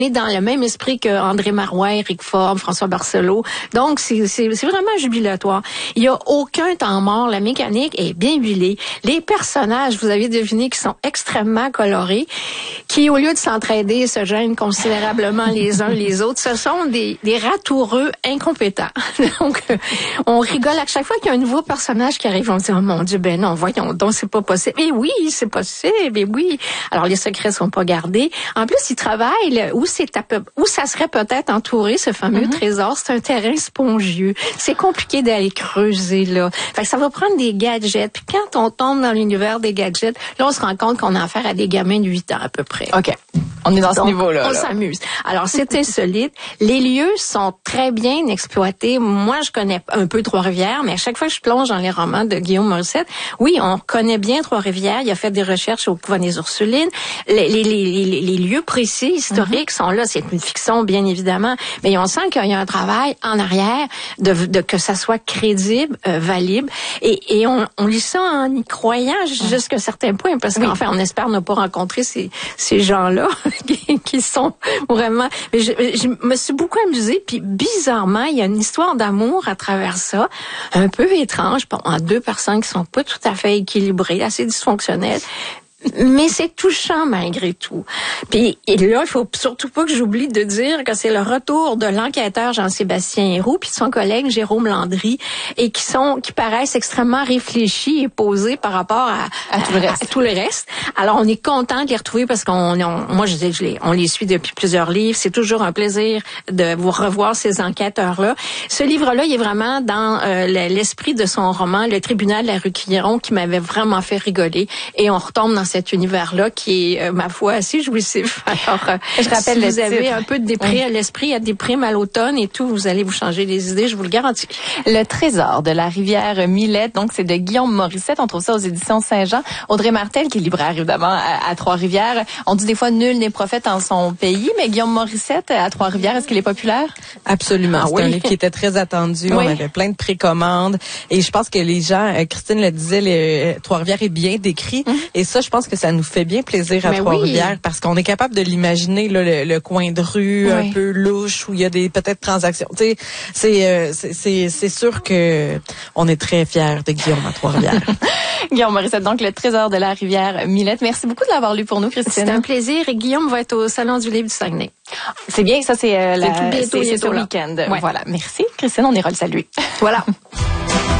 dans le même esprit que André Marois, Éric Forbes, François Barcelot. Donc, c'est vraiment jubilatoire. Il y a aucun temps mort. La mécanique est bien huilée. Les personnages, vous avez deviné, qui sont extrêmement colorés, qui, au lieu de s'entraider, se gênent considérablement les uns les autres. Ce sont des ratoureux incompétents. Donc, on rigole à chaque fois qu'il y a un nouveau personnage qui arrive. On se dit, oh mon Dieu, ben non, voyons donc, c'est pas possible. Mais oui, c'est possible, mais oui. Alors, les secrets sont pas gardés. En plus, ils travaillent où ça serait peut-être entouré, ce fameux trésor. C'est un terrain spongieux. C'est compliqué d'aller creuser, là. Fait que ça va prendre des gadgets. Puis quand on tombe dans l'univers des gadgets, là, on se rend compte qu'on a affaire à des gamins de 8 ans, à peu près. OK. On est dans ce niveau-là. On s'amuse. Alors, c'est insolite. Les lieux sont très bien exploités. Moi, je connais un peu Trois-Rivières, mais à chaque fois que je plonge dans les romans de Guillaume Morissette, oui, on connaît bien Trois-Rivières. Il a fait des recherches au couvent des Ursulines. Les lieux précis, historiques sont là. C'est une fiction, bien évidemment, mais on sent qu'il y a un travail en arrière de que ça soit crédible, valide. Et on lit ça en y croyant jusqu'à un certain point, parce qu'enfin, on espère ne pas rencontrer ces gens-là qui sont vraiment... Mais je me suis beaucoup amusée, puis bizarrement, il y a une histoire d'amour à travers ça, un peu étrange, en deux personnes qui sont pas tout à fait équilibrées, assez dysfonctionnelles. Mais c'est touchant malgré tout. Puis et là, il faut surtout pas que j'oublie de dire que c'est le retour de l'enquêteur Jean-Sébastien Héroux puis de son collègue Jérôme Landry et qui paraissent extrêmement réfléchis et posés par rapport à tout le reste. Alors on est content de les retrouver parce on les suit depuis plusieurs livres. C'est toujours un plaisir de vous revoir ces enquêteurs-là. Ce livre-là, il est vraiment dans l'esprit de son roman Le Tribunal de la rue Quiron qui m'avait vraiment fait rigoler et on retombe dans cet univers-là qui est, ma foi, assez jouissif. Alors, je rappelle, si vous avez un peu de déprime à l'esprit, il y a des primes à l'automne et tout, vous allez vous changer les idées, je vous le garantis. Le trésor de la rivière Milette, donc c'est de Guillaume Morissette. On trouve ça aux éditions Saint-Jean. Audrey Martel, qui est libraire, évidemment, à Trois-Rivières. On dit des fois, nul n'est prophète en son pays, mais Guillaume Morissette, à Trois-Rivières, est-ce qu'il est populaire? Absolument. C'est un livre qui était très attendu. Oui. On avait plein de précommandes. Et je pense que les gens, Christine le disait, Trois-Rivières est bien décrit. Et ça, je pense que ça nous fait bien plaisir à Trois-Rivières parce qu'on est capable de l'imaginer, là, le coin de rue un peu louche où il y a des peut-être transactions. Tu sais, c'est sûr que on est très fiers de Guillaume à Trois-Rivières. Guillaume Morissette, donc le trésor de la rivière Milette. Merci beaucoup de l'avoir lu pour nous, Christine. C'est un plaisir et Guillaume va être au Salon du Livre du Saguenay. C'est bien, ça c'est tout bientôt ce week-end. Ouais. Voilà, merci Christine, on ira le saluer. Voilà.